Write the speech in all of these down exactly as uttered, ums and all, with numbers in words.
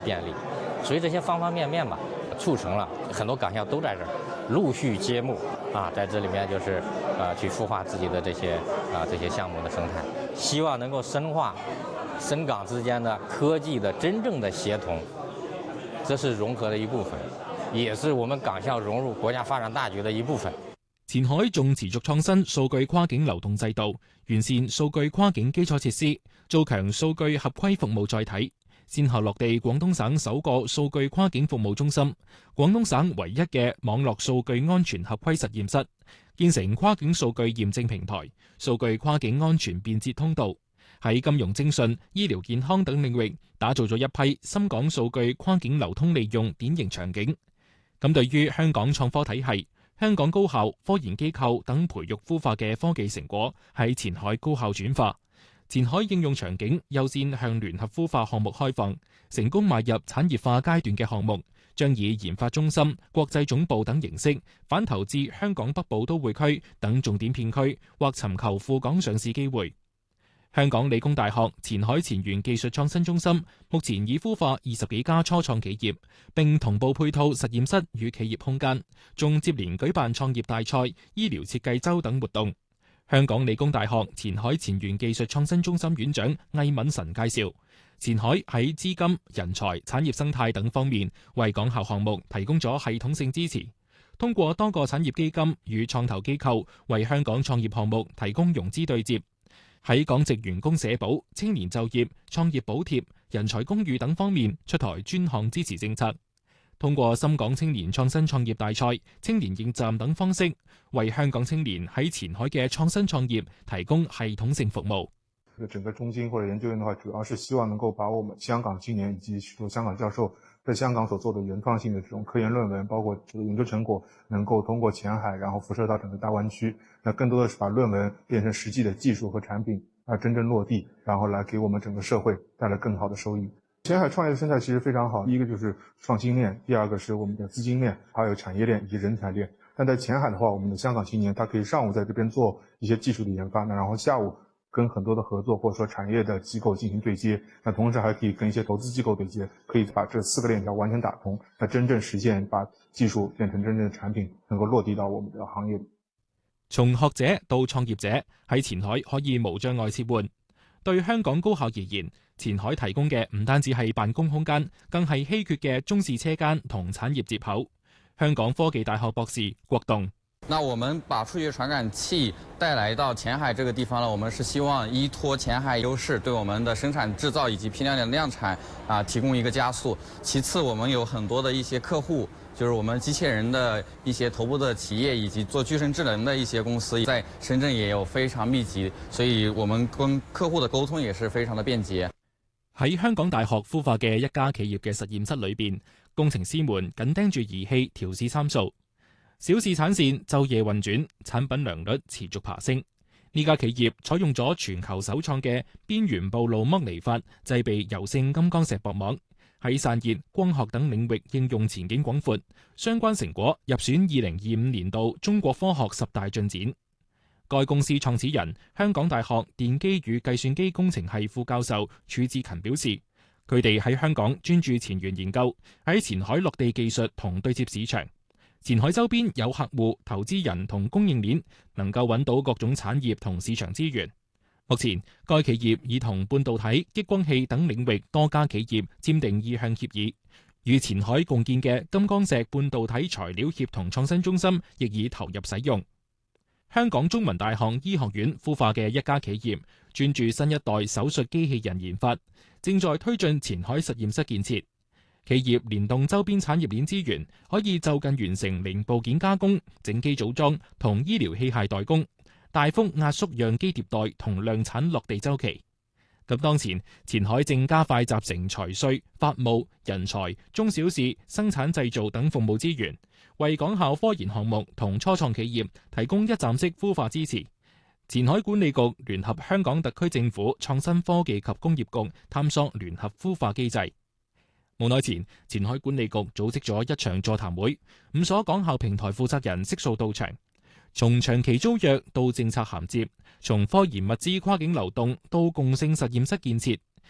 便利。所以这些方方面面吧，促成了很多港校都在这儿陆续揭幕啊，在这里面就是呃去孵化自己的这些啊这些项目的生态，希望能够深化深港之間的科技的真正的協同，這是融合的一部分，也是我們港校融入國家發展大局的一部分。 前海仲持續創新數據跨境流動制度，完善數據跨境基礎設施，做強數據合規服務載體，先後落地廣東省首個數據跨境服務中心，廣東省唯一嘅網絡數據安全合規實驗室，建成跨境數據驗證平台、數據跨境安全便捷通道。喺金融徵信、醫療健康等領域打造咗一批深港數據跨境流通利用典型場景。咁對於香港創科體系、香港高校、科研機構等培育孵化嘅科技成果喺前海高校轉化，前海應用場景優先向聯合孵化項目開放，成功邁入產業化階段嘅項目，將以研發中心、國際總部等形式反投至香港北部都會區等重點片區，或尋求赴港上市機會。香港理工大學前海前沿技術創新中心目前已孵化二十幾家初創企業，並同步配套實驗室與企業空間，仲接連舉辦創業大賽、醫療設計週等活動。香港理工大學前海前沿技術創新中心院長魏敏臣介紹，前海喺資金、人才、產業生態等方面為港校項目提供咗系統性支持，通過多個產業基金與創投機構為香港創業項目提供融資對接。喺港籍員工社保、青年就業、創業補貼、人才公寓等方面出台專項支持政策，通過深港青年創新創業大賽、青年應站等方式，為香港青年喺前海嘅創新創業提供系統性服務。 整個中心或者研究院的話，主要是希望能夠把我們香港青年以及許多香港教授在香港所做的原創性的這種科研論文，包括這個研究成果，能夠通過前海，然後輻射到整個大灣區。那更多的是把論文變成實際的技術和產品，啊，真正落地，然後來給我們整個社會帶來更好的收益。前海創業的生態其實非常好，第一個就是創新鏈，第二個是我們的資金鏈，還有產業鏈以及人才鏈。但在前海的話，我們的香港青年，他可以上午在這邊做一些技術的研發，那然後下午跟很多的合作，或者說產業的機構進行對接，那同時還可以跟一些投資機構對接，可以把這四個鏈條完全打通，那真正實現把技術變成真正的產品，能夠落地到我們的行業裏。 從學者到創業者喺前海可以無障礙切換。對香港高校而言，前海提供嘅唔單止係辦公空間，更係稀缺嘅中試車間同產業接口。香港科技大學博士郭棟。 那我們把數據傳感器帶來到前海這個地方呢，我們是希望依託前海優勢，對我們的生產製造以及批量的量產啊提供一個加速。其次，我們有很多的一些客戶，就是我們機器人的一些頭部的企業以及做具身智能的一些公司，在深圳也有非常密集，所以我們跟客戶的溝通也是非常的便捷。 喺香港大學孵化嘅一家企業嘅實驗室裏邊，工程師們緊盯住儀器調試參數。小試產線晝夜運轉，產品良率持續爬升。呢家企業採用咗全球首創嘅邊緣暴露剝離法，製備柔性金剛石薄膜，喺散熱、光學等領域應用前景廣闊。相關成果入選二零二五年度中國科學十大進展。該公司創始人、香港大學電機與計算機工程系副教授儲志勤表示，佢哋喺香港專注前沿研究，喺前海落地技術同對接市場。前海周邊有客戶、投資人同供應鏈，能夠揾到各種產業同市場資源。目前，該企業已同半導體、激光器等領域多家企業簽訂意向協議，與前海共建嘅金剛石半導體材料協同創新中心亦已投入使用。香港中文大學醫學院孵化嘅一家企業，專注新一代手術機器人研發，正在推進前海實驗室建設。企業聯動周邊產業鏈資源，可以就近完成零部件加工、整機組裝同醫療器械代工，大幅壓縮樣機迭代同量產落地周期。咁當前，前海正加快集成財稅、法務、人才、中小試、生產製造等服務資源，為港校科研項目同初創企業提供一站式孵化支持。前海管理局聯合香港特區政府創新科技及工業局探索聯合孵化機制。冇耐前，前海管理局組織咗一場座談會，五所港校平台負責人悉數到場。從長期租約到政策銜接，從科研物資跨境流動到共性實驗室建設，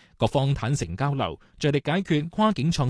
各方坦誠交流，着力解決跨境創